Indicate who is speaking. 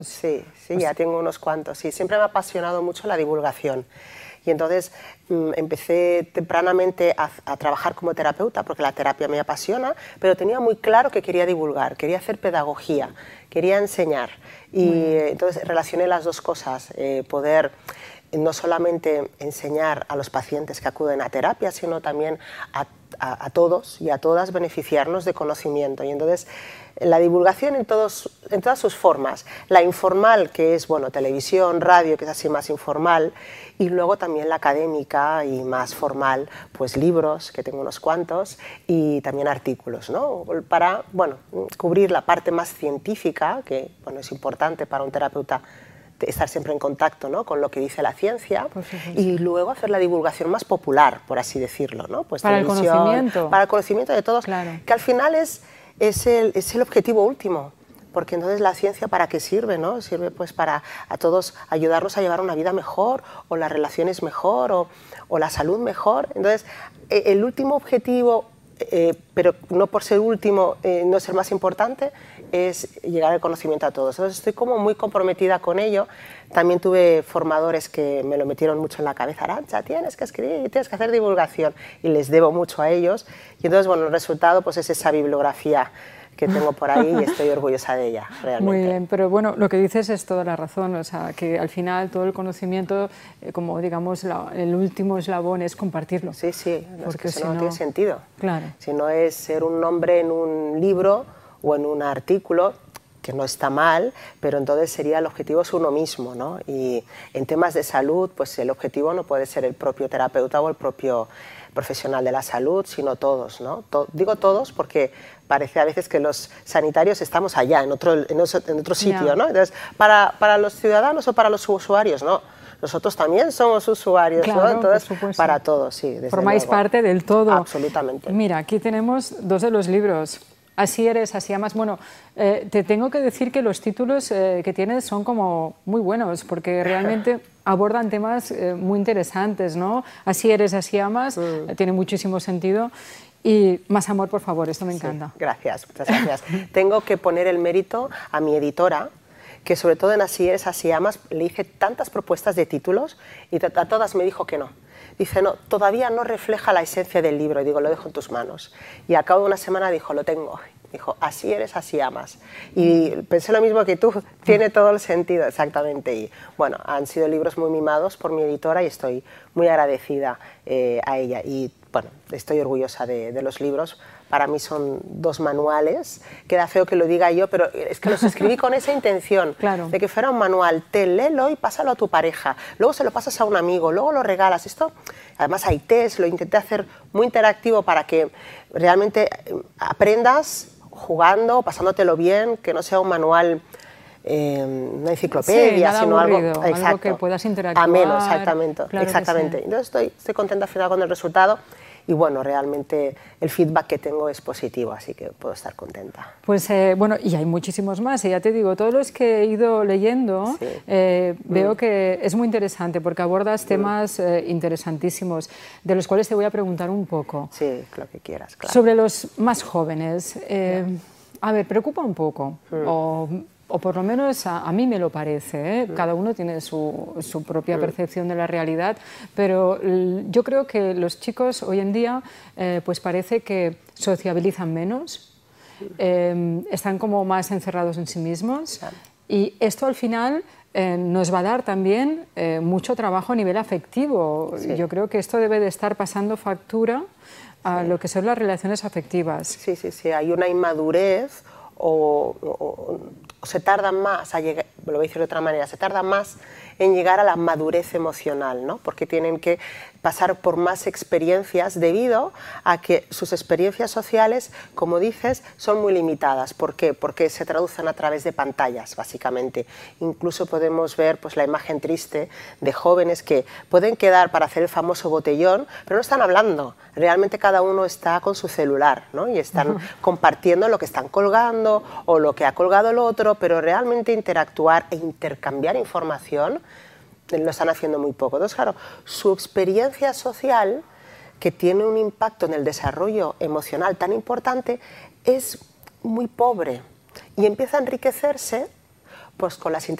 Speaker 1: Sí, sí, ya tengo unos cuantos. Sí, siempre me ha apasionado mucho la divulgación. Y entonces empecé tempranamente a trabajar como terapeuta, porque la terapia me apasiona, pero tenía muy claro que quería divulgar, quería hacer pedagogía, quería enseñar. Y entonces relacioné las dos cosas, poder no solamente enseñar a los pacientes que acuden a terapia, sino también a todos y a todas beneficiarnos de conocimiento. Y entonces la divulgación en todas sus formas, la informal, que es bueno, televisión, radio, que es así más informal, y luego también la académica y más formal, pues libros, que tengo unos cuantos, y también artículos, ¿no? Para bueno, cubrir la parte más científica, que bueno, es importante para un terapeuta estar siempre en contacto, ¿no?, con lo que dice la ciencia, y luego hacer la divulgación más popular, por así decirlo, ¿no? Pues
Speaker 2: para el conocimiento.
Speaker 1: Para el conocimiento de todos,
Speaker 2: claro.
Speaker 1: Que al final es el objetivo último, porque entonces la ciencia ¿para qué sirve? ¿No? Sirve pues para a todos ayudarnos a llevar una vida mejor, o las relaciones mejor, o la salud mejor. Entonces, el último objetivo, pero no por ser último, no ser más importante, es llegar al conocimiento a todos. Entonces estoy como muy comprometida con ello. También tuve formadores que me lo metieron mucho en la cabeza: Arantxa, tienes que escribir, tienes que hacer divulgación, y les debo mucho a ellos. Y entonces, bueno, el resultado pues es esa bibliografía que tengo por ahí y estoy orgullosa de ella, realmente.
Speaker 2: Muy bien, pero bueno, lo que dices es toda la razón, o sea, que al final todo el conocimiento, como digamos, el último eslabón es compartirlo.
Speaker 1: Sí, sí,
Speaker 2: porque
Speaker 1: es que si no tiene sentido.
Speaker 2: Claro.
Speaker 1: Si no es ser un nombre en un libro o en un artículo, que no está mal, pero entonces sería el objetivo es uno mismo, ¿no? Y en temas de salud, pues el objetivo no puede ser el propio terapeuta o el propio profesional de la salud, sino todos, ¿no? Digo todos porque parece a veces que los sanitarios estamos allá, en otro sitio, ¿no? Entonces, para los ciudadanos o para los usuarios, no. Nosotros también somos usuarios,
Speaker 2: claro,
Speaker 1: ¿no? Entonces,
Speaker 2: por supuesto.
Speaker 1: para todos, sí, desde
Speaker 2: Formáis
Speaker 1: luego.
Speaker 2: parte del todo.
Speaker 1: Absolutamente.
Speaker 2: Mira, aquí tenemos dos de los libros. Así eres, así amas. Bueno, te tengo que decir que los títulos que tienes son como muy buenos, porque realmente abordan temas muy interesantes, ¿no? Así eres, así amas, tiene muchísimo sentido. Y más amor, por favor, esto me encanta.
Speaker 1: Sí, gracias, muchas gracias. Tengo que poner el mérito a mi editora, que sobre todo en Así eres, así amas, le hice tantas propuestas de títulos y a todas me dijo que no. Dice, no, todavía no refleja la esencia del libro. Y digo, lo dejo en tus manos. Y a cabo de una semana dijo, lo tengo. Dijo, así eres, así amas. Y pensé lo mismo que tú, tiene todo el sentido, exactamente. Y bueno, han sido libros muy mimados por mi editora y estoy muy agradecida a ella. Y bueno, estoy orgullosa de los libros. Para mí son dos manuales, queda feo que lo diga yo, pero es que los escribí con esa intención,
Speaker 2: claro,
Speaker 1: de que fuera un manual. Léelo y pásalo a tu pareja, luego se lo pasas a un amigo, luego lo regalas. Esto, además hay test, lo intenté hacer muy interactivo para que realmente aprendas jugando, pasándotelo bien, que no sea un manual, una enciclopedia,
Speaker 2: sí,
Speaker 1: sino
Speaker 2: aburrido, algo que puedas interactuar.
Speaker 1: Ameno, exactamente.
Speaker 2: Claro,
Speaker 1: exactamente.
Speaker 2: Sí.
Speaker 1: Entonces estoy contenta al final con el resultado. Y bueno, realmente el feedback que tengo es positivo, así que puedo estar contenta.
Speaker 2: Pues bueno, y hay muchísimos más, ya te digo, todos los que he ido leyendo,
Speaker 1: sí.
Speaker 2: veo que es muy interesante porque abordas temas interesantísimos, de los cuales te voy a preguntar un poco.
Speaker 1: Sí, lo que quieras, claro.
Speaker 2: Sobre los más jóvenes, a ver, preocupa un poco, o por lo menos a mí me lo parece, cada uno tiene su propia percepción de la realidad, pero yo creo que los chicos hoy en día pues parece que sociabilizan menos, están como más encerrados en sí mismos, y esto al final nos va a dar también mucho trabajo a nivel afectivo.
Speaker 1: Sí.
Speaker 2: Yo creo que esto debe de estar pasando factura a lo que son las relaciones afectivas.
Speaker 1: Sí, sí, sí, hay una inmadurez o se tarda más a llegar, lo voy a decir de otra manera, se tarda más en llegar a la madurez emocional, ¿no? Porque tienen que pasar por más experiencias debido a que sus experiencias sociales, como dices, son muy limitadas. ¿Por qué? Porque se traducen a través de pantallas, básicamente. Incluso podemos ver pues, la imagen triste de jóvenes que pueden quedar para hacer el famoso botellón, pero no están hablando. Realmente cada uno está con su celular, ¿no? Y están compartiendo lo que están colgando o lo que ha colgado el otro, pero realmente interactuar e intercambiar información lo están haciendo muy poco. Entonces, claro, su experiencia social, que tiene un impacto en el desarrollo emocional tan importante, es muy pobre y empieza a enriquecerse pues con las